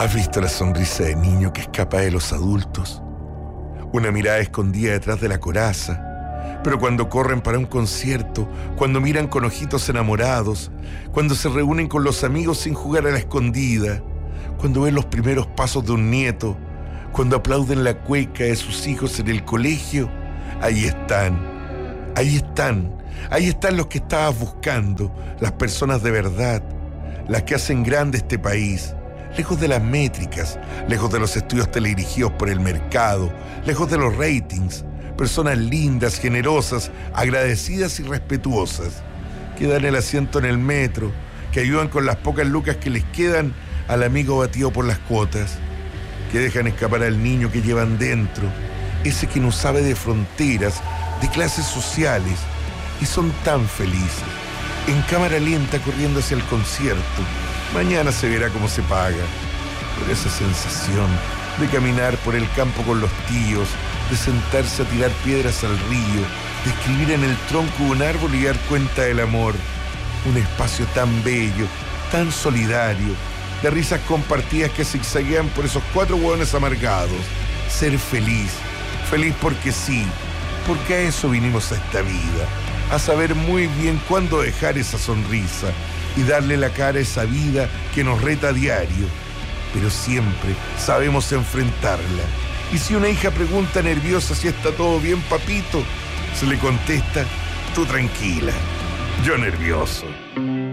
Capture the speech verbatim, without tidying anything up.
¿Has visto la sonrisa de niño que escapa de los adultos? Una mirada escondida detrás de la coraza. Pero cuando corren para un concierto, cuando miran con ojitos enamorados, cuando se reúnen con los amigos sin jugar a la escondida, cuando ven los primeros pasos de un nieto, cuando aplauden la cueca de sus hijos en el colegio, ahí están, ahí están, ahí están los que estabas buscando, las personas de verdad, las que hacen grande este país. Lejos de las métricas, lejos de los estudios teledirigidos por el mercado, lejos de los ratings, personas lindas, generosas, agradecidas y respetuosas, que dan el asiento en el metro, que ayudan con las pocas lucas que les quedan al amigo batido por las cuotas, que dejan escapar al niño que llevan dentro, ese que no sabe de fronteras, de clases sociales, y son tan felices, en cámara lenta corriendo hacia el concierto. Mañana se verá cómo se paga. Pero esa sensación de caminar por el campo con los tíos, de sentarse a tirar piedras al río, de escribir en el tronco de un árbol y dar cuenta del amor. Un espacio tan bello, tan solidario, de risas compartidas que zigzaguean por esos cuatro hueones amargados. Ser feliz, feliz porque sí, porque a eso vinimos a esta vida, a saber muy bien cuándo dejar esa sonrisa y darle la cara a esa vida que nos reta a diario, pero siempre sabemos enfrentarla. Y si una hija pregunta nerviosa si está todo bien, papito, se le contesta, tú tranquila, yo nervioso.